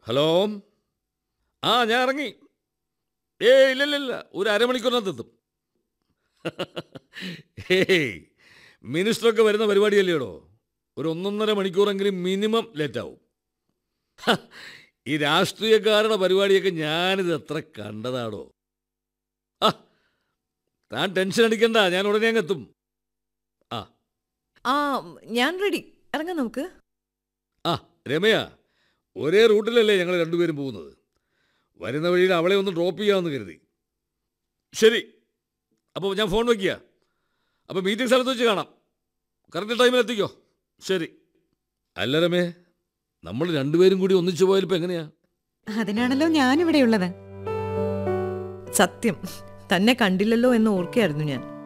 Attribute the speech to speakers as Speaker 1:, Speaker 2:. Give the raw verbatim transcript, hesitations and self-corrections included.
Speaker 1: Hello. ആ ഞാൻ ഇറങ്ങി. ഏയ് ഇല്ലില്ല, ഒരു അരമണിക്കൂറിനകത്ത് എത്തും. ഏയ് മിനിസ്റ്ററൊക്കെ വരുന്ന പരിപാടിയല്ലേടോ, ഒരു ഒന്നൊന്നര മണിക്കൂറെങ്കിലും മിനിമം ലേറ്റാവും. ഈ രാഷ്ട്രീയക്കാരുടെ പരിപാടിയൊക്കെ ഞാനിത് എത്ര കണ്ടതാടോ. ആ താൻ ടെൻഷൻ അടിക്കണ്ട, ഞാൻ ഉടനെ അങ്ങ് എത്തും. ആ
Speaker 2: ആ ഞാൻ റെഡി, ഇറങ്ങാം നമുക്ക്.
Speaker 1: ആ രമയ, ഒരേ റൂട്ടിലല്ലേ ഞങ്ങൾ രണ്ടുപേരും പോകുന്നത്. വരുന്ന വഴിയിൽ അവളെ ഒന്ന് ഡ്രോപ്പ് ചെയ്യാമെന്ന് കരുതി. ശരി, അപ്പോൾ ഞാൻ ഫോൺ വയ്ക്കുക. അപ്പോൾ മീറ്റിംഗ് സ്ഥലത്ത് വെച്ച് കാണാം. കറക്റ്റ് ടൈമിൽ എത്തിക്കോ. ശരി. അല്ല രമേ, നമ്മൾ രണ്ടുപേരും കൂടി ഒന്നിച്ചു പോയാൽ ഇപ്പം എങ്ങനെയാ?
Speaker 3: അതിനാണല്ലോ ഞാനിവിടെ ഉള്ളത്.
Speaker 2: സത്യം, തന്നെ കണ്ടില്ലല്ലോ എന്ന് ഓർക്കുകയായിരുന്നു ഞാൻ.